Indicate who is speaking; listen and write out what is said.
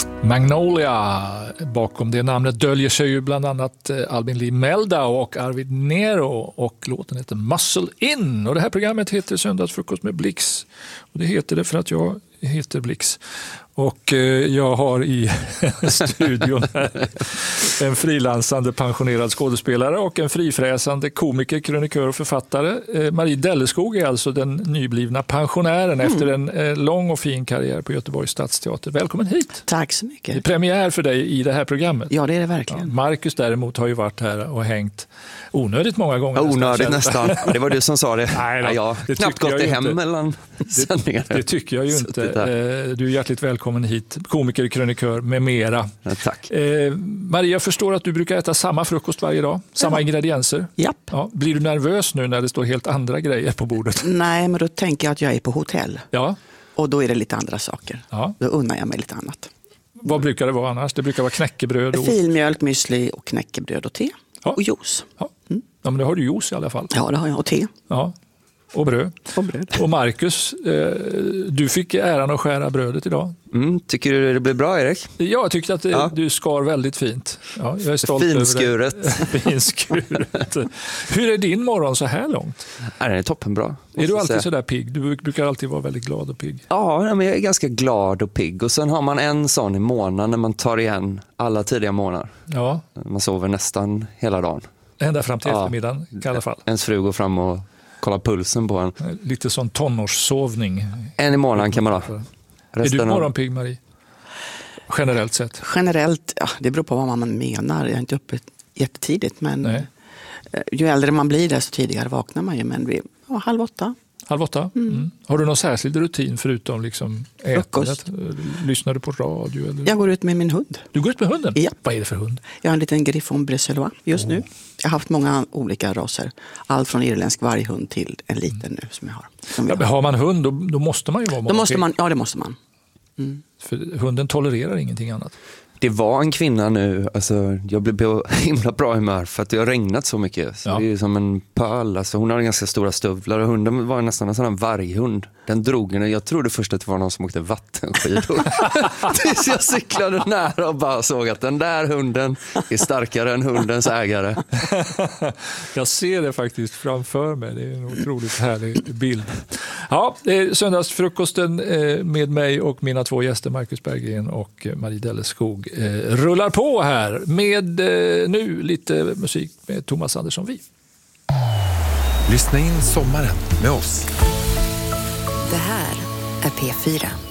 Speaker 1: Magnolia. Bakom det namnet döljer sig ju bland annat Albin Lee Meldau och Arvid Nero, och låten heter Muscle In. Och det här programmet heter Söndagsfrukost med Blix. Och det heter det för att jag heter Blix. Och jag har i studion här en frilansande pensionerad skådespelare och en frifräsande komiker, krönikör och författare. Marie Delleskog är alltså den nyblivna pensionären efter en lång och fin karriär på Göteborgs stadsteater. Välkommen hit!
Speaker 2: Tack så mycket.
Speaker 1: Det är premiär för dig i det här programmet.
Speaker 2: Ja, det är det verkligen.
Speaker 1: Ja, Marcus däremot har ju varit här och hängt onödigt många gånger.
Speaker 3: Onödigt nästan. Det var du som sa det.
Speaker 1: Nej,
Speaker 3: jag har knappt gått hem mellan sändningarna.
Speaker 1: Det tycker jag ju inte. Du är hjärtligt välkommen hit. Komiker, krönikör med mera.
Speaker 3: Ja, tack.
Speaker 1: Maria, jag förstår att du brukar äta samma frukost varje dag. Samma ingredienser.
Speaker 2: Japp.
Speaker 1: Ja, blir du nervös nu när det står helt andra grejer på bordet?
Speaker 2: Nej, men då tänker jag att jag är på hotell.
Speaker 1: Ja.
Speaker 2: Och då är det lite andra saker.
Speaker 1: Ja.
Speaker 2: Då unnar jag mig lite annat.
Speaker 1: Vad brukar det vara annars? Det brukar vara knäckebröd och...
Speaker 2: Filmjölk, müsli och knäckebröd och te.
Speaker 1: Ja.
Speaker 2: Och juice.
Speaker 1: Ja. Ja, men då har du juice i alla fall.
Speaker 2: Ja, det har jag. Och te.
Speaker 1: Ja. Och bröd. Och Marcus, du fick äran att skära brödet idag.
Speaker 3: Tycker du det blir bra, Erik?
Speaker 1: Jag tyckte att du skar väldigt fint. Ja, jag är stolt
Speaker 3: Finskuret.
Speaker 1: över det. Finskuret. Hur är din morgon så här långt?
Speaker 3: Ja, den är toppenbra.
Speaker 1: Är du alltid så där pigg? Du brukar alltid vara väldigt glad och pigg.
Speaker 3: Ja, men jag är ganska glad och pigg. Och sen har man en sån i månaden när man tar igen alla tidiga månader.
Speaker 1: Ja.
Speaker 3: Man sover nästan hela dagen.
Speaker 1: Ända fram till eftermiddagen i alla fall.
Speaker 3: Ens fru går fram och kollar pulsen på en.
Speaker 1: Lite sån tonårssovning.
Speaker 3: En i månaden kan man ha.
Speaker 1: Är du morgonpigg, Marie? Generellt sett?
Speaker 2: Generellt, ja, det beror på vad man menar. Jag är inte uppe jättetidigt, men ju äldre man blir desto tidigare vaknar man ju. Men 7:30.
Speaker 1: 7:30? Mm. Har du någon särskild rutin förutom liksom ätandet? Lyssnar du på radio? Eller?
Speaker 2: Jag går ut med min hund.
Speaker 1: Du går ut med hunden?
Speaker 2: Ja.
Speaker 1: Vad är det för hund?
Speaker 2: Jag har en liten Griffon Bruxellois just nu. Jag har haft många olika raser. Allt från irländsk varghund till en liten nu som jag har.
Speaker 1: Men har man hund då måste man ju vara morgonpigg.
Speaker 2: Ja, det måste man. Mm.
Speaker 1: För hunden tolererar ingenting annat.
Speaker 3: Det var en kvinna nu, alltså jag blev på himla bra humör för att det har regnat så mycket. Så det är som en pöl, alltså hon har ganska stora stövlar och hunden var nästan en sån här varghund. Den drog den och jag trodde först att det var någon som åkte vattenskidor. Tills jag cyklade nära och bara såg att den där hunden är starkare än hundens ägare.
Speaker 1: Jag ser det faktiskt framför mig, det är en otroligt härlig bild. Ja, söndagsfrukosten med mig och mina två gäster Marcus Berggren och Marie Delleskog rullar på här med nu lite musik med Thomas Andersson Vi.
Speaker 4: Lyssna in sommaren med oss.
Speaker 5: Det här är P4.